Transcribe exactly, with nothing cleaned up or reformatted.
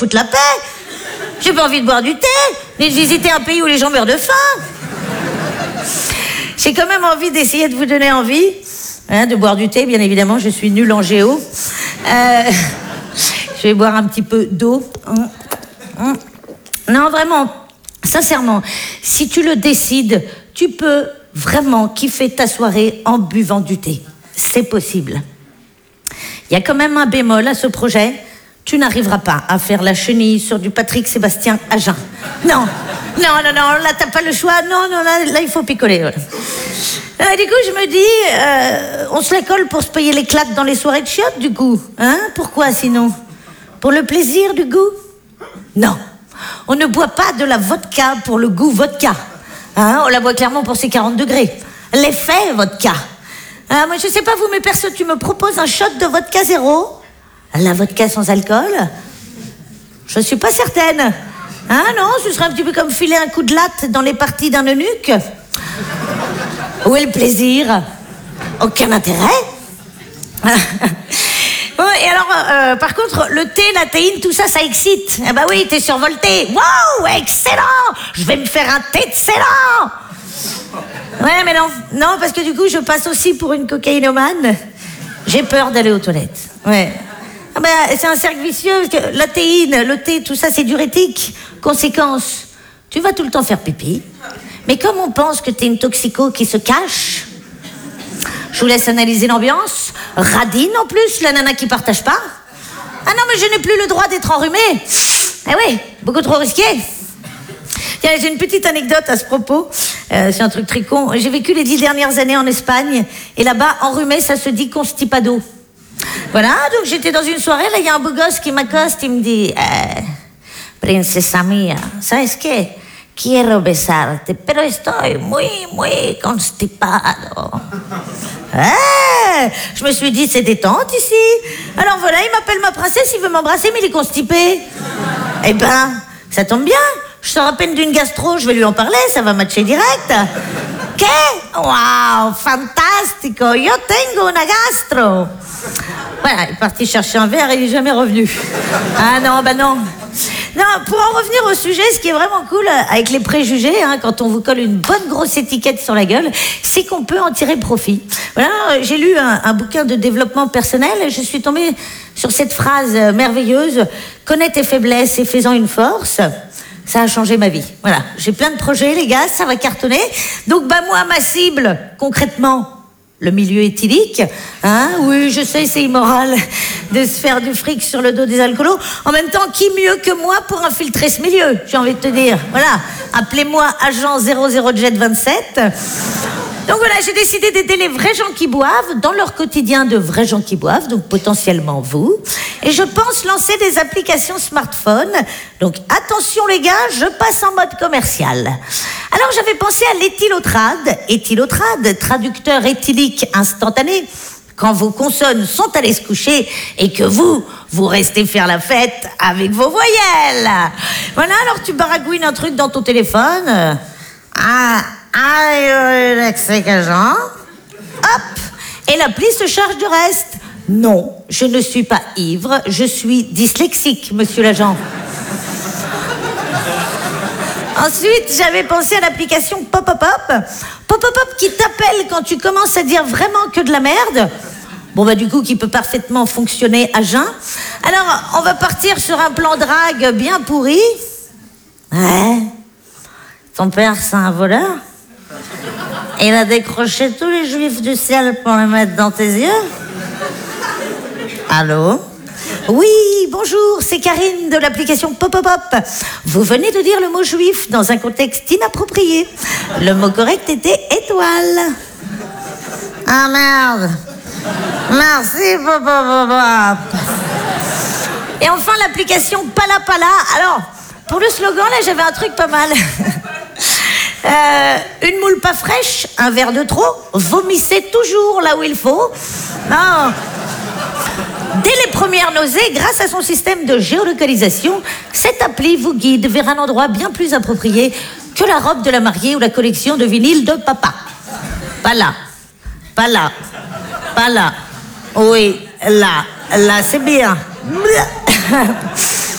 foutre la paix. J'ai pas envie de boire du thé, ni de visiter un pays où les gens meurent de faim. J'ai quand même envie d'essayer de vous donner envie hein, de boire du thé, bien évidemment, je suis nulle en géo. Euh, je vais boire un petit peu d'eau. Non, vraiment, sincèrement, si tu le décides, tu peux vraiment kiffer ta soirée en buvant du thé. C'est possible. Il y a quand même un bémol à ce projet. Tu n'arriveras pas à faire la chenille sur du Patrick Sébastien à jeun. Non, non, non, non, là t'as pas le choix. Non, non, là, là il faut picoler. Voilà. Euh, du coup, je me dis, euh, on se la colle pour se payer les claques dans les soirées de chiottes, du coup. Hein? Pourquoi sinon? Pour le plaisir du goût? Non. On ne boit pas de la vodka pour le goût vodka. Hein? On la boit clairement pour ses quarante degrés. L'effet vodka. Hein, moi, je sais pas vous, mais perso, tu me proposes un shot de vodka zéro? La vodka sans alcool? Je suis pas certaine. Hein, non, ce serait un petit peu comme filer un coup de latte dans les parties d'un eunuque. Où est le plaisir? Aucun intérêt. Bon, et alors, euh, par contre, le thé, la théine, tout ça, ça excite. Ah bah oui, t'es survolté. Wow, excellent! Je vais me faire un thé excellent! Ouais, mais non, non, parce que du coup, je passe aussi pour une cocaïnomane. J'ai peur d'aller aux toilettes. Ouais. Ah ben, c'est un cercle vicieux, parce que la théine, le thé, tout ça, c'est diurétique. Conséquence, tu vas tout le temps faire pipi. Mais comme on pense que t'es une toxico qui se cache, je vous laisse analyser l'ambiance. Radine en plus, la nana qui partage pas. Ah non, mais je n'ai plus le droit d'être enrhumée. Ah oui, beaucoup trop risqué. Tiens, j'ai une petite anecdote à ce propos. Euh, c'est un truc très con. J'ai vécu les dix dernières années en Espagne. Et là-bas, enrhumé, ça se dit constipado. Voilà, donc j'étais dans une soirée. Là, il y a un beau gosse qui m'accoste. Il me dit eh, princesa mía, ¿sabes qué? Quiero besarte, pero estoy muy, muy constipado. Eh, je me suis dit, c'est détente ici. Alors voilà, il m'appelle ma princesse, il veut m'embrasser, mais il est constipé. Eh ben, ça tombe bien. Je sors à peine d'une gastro, je vais lui en parler, ça va matcher direct. Que? Wow, fantastico, yo tengo una gastro. Voilà, il est parti chercher un verre et il n'est jamais revenu. Ah non, bah non. Non, pour en revenir au sujet, ce qui est vraiment cool avec les préjugés, hein, quand on vous colle une bonne grosse étiquette sur la gueule, c'est qu'on peut en tirer profit. Voilà, j'ai lu un, un bouquin de développement personnel et je suis tombée sur cette phrase merveilleuse « Connais tes faiblesses et fais-en une force ». Ça a changé ma vie. Voilà, j'ai plein de projets, les gars, ça va cartonner. Donc, bah moi, ma cible, concrètement, le milieu éthylique, hein, oui, je sais, c'est immoral de se faire du fric sur le dos des alcoolos. En même temps, qui mieux que moi pour infiltrer ce milieu, j'ai envie de te dire. Voilà, appelez-moi agent zéro zéro jet vingt-sept. Donc voilà, j'ai décidé d'aider les vrais gens qui boivent dans leur quotidien de vrais gens qui boivent, donc potentiellement vous. Et je pense lancer des applications smartphone. Donc attention les gars, je passe en mode commercial. Alors j'avais pensé à l'éthylotrade. Éthylotrade, traducteur éthylique instantané. Quand vos consonnes sont allées se coucher et que vous, vous restez faire la fête avec vos voyelles. Voilà, alors tu baragouines un truc dans ton téléphone. Ah... Ah, l'explication. Hop, et l'appli se charge du reste. Non, je ne suis pas ivre, je suis dyslexique, monsieur l'agent. Ensuite, j'avais pensé à l'application Pop Pop Pop. Pop Pop Pop qui t'appelle quand tu commences à dire vraiment que de la merde. Bon, bah, du coup, qui peut parfaitement fonctionner à jeun. Alors, on va partir sur un plan drague bien pourri. Ouais. Ton père, c'est un voleur? Il a décroché tous les juifs du ciel pour les mettre dans tes yeux? Allô? Oui, bonjour, c'est Karine de l'application Pop Pop Pop. Vous venez de dire le mot juif dans un contexte inapproprié. Le mot correct était étoile. Ah merde. Merci Pop Pop Pop. Et enfin l'application Pala Pala. Alors, pour le slogan là, j'avais un truc pas mal. Euh, une moule pas fraîche, un verre de trop, vomissez toujours là où il faut. Non. Dès les premières nausées, grâce à son système de géolocalisation, cette appli vous guide vers un endroit bien plus approprié que la robe de la mariée ou la collection de vinyles de papa. Pas là, pas là, pas là. Oui, là, là c'est bien.